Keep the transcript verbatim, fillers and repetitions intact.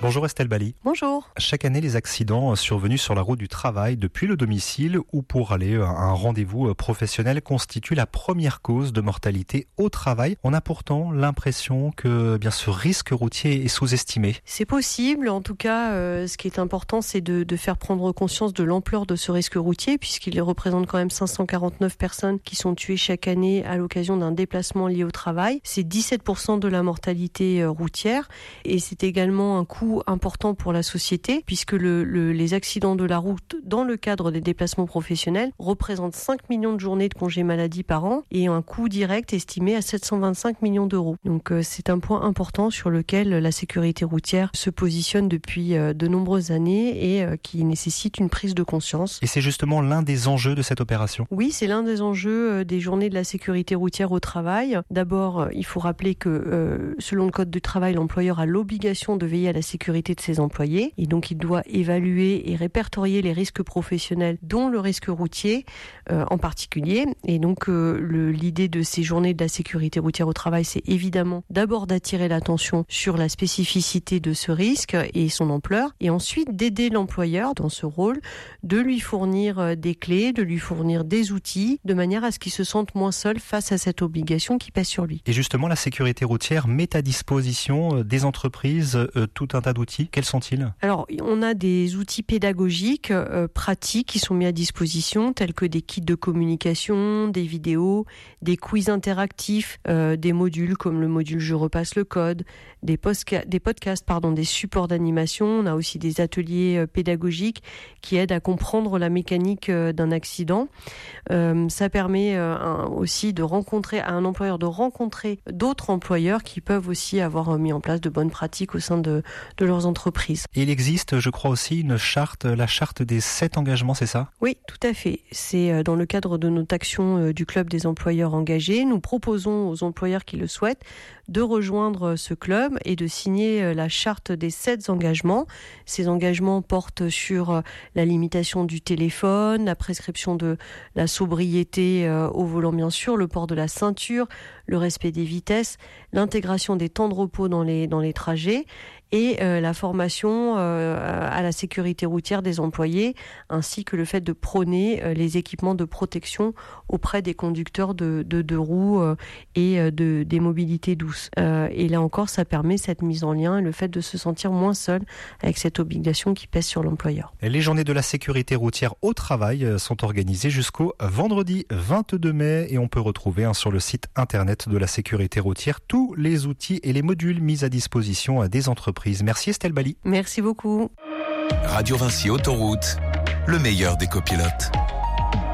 Bonjour Estelle Bali. Bonjour. Chaque année, les accidents survenus sur la route du travail depuis le domicile ou pour aller à un rendez-vous professionnel constituent la première cause de mortalité au travail. On a pourtant l'impression que bien ce risque routier est sous-estimé. C'est possible. En tout cas, euh, ce qui est important, c'est de, de faire prendre conscience de l'ampleur de ce risque routier, puisqu'il représente quand même cinq cent quarante-neuf personnes qui sont tuées chaque année à l'occasion d'un déplacement lié au travail. C'est dix-sept pour cent de la mortalité routière et c'est également un coût important pour la société, puisque le, le, les accidents de la route dans le cadre des déplacements professionnels représentent cinq millions de journées de congés maladie par an et un coût direct estimé à sept cent vingt-cinq millions d'euros. Donc euh, c'est un point important sur lequel la sécurité routière se positionne depuis euh, de nombreuses années et euh, qui nécessite une prise de conscience. Et c'est justement l'un des enjeux de cette opération. Oui, c'est l'un des enjeux euh, des journées de la sécurité routière au travail. D'abord, euh, il faut rappeler que euh, selon le Code du travail, l'employeur a l'obligation de veiller à la sécurité de ses employés et donc il doit évaluer et répertorier les risques professionnels, dont le risque routier euh, en particulier. Et donc euh, le, l'idée de ces journées de la sécurité routière au travail, c'est évidemment d'abord d'attirer l'attention sur la spécificité de ce risque et son ampleur, et ensuite d'aider l'employeur dans ce rôle, de lui fournir des clés, de lui fournir des outils, de manière à ce qu'il se sente moins seul face à cette obligation qui pèse sur lui. Et justement, la sécurité routière met à disposition des entreprises euh, tout un tas d'outils. Quels sont-ils ? Alors, on a des outils pédagogiques, euh, pratiques qui sont mis à disposition, tels que des kits de communication, des vidéos, des quiz interactifs, euh, des modules comme le module Je repasse le code, des, posca- des podcasts, pardon, des supports d'animation. On a aussi des ateliers euh, pédagogiques qui aident à comprendre la mécanique euh, d'un accident. Euh, ça permet euh, un, aussi de rencontrer, à un employeur de rencontrer d'autres employeurs qui peuvent aussi avoir euh, mis en place de bonnes pratiques au sein de, de leurs entreprises. Et il existe, je crois aussi, une charte, la charte des sept engagements, c'est ça ? Oui, tout à fait. C'est dans le cadre de notre action du Club des employeurs engagés. Nous proposons aux employeurs qui le souhaitent de rejoindre ce club et de signer la charte des sept engagements. Ces engagements portent sur la limitation du téléphone, la prescription de la sobriété au volant bien sûr, le port de la ceinture, le respect des vitesses, l'intégration des temps de repos dans les, dans les trajets et euh, la formation euh, à la sécurité routière des employés, ainsi que le fait de prôner euh, les équipements de protection auprès des conducteurs de, de, de roues euh, et euh, de, des mobilités douces. Euh, et là encore, ça permet cette mise en lien et le fait de se sentir moins seul avec cette obligation qui pèse sur l'employeur. Les journées de la sécurité routière au travail sont organisées jusqu'au vendredi vingt-deux mai et on peut retrouver hein, sur le site internet de la sécurité routière tous les outils et les modules mis à disposition des entreprises. Merci Estelle Bali. Merci beaucoup. Radio Vinci Autoroute, le meilleur des copilotes.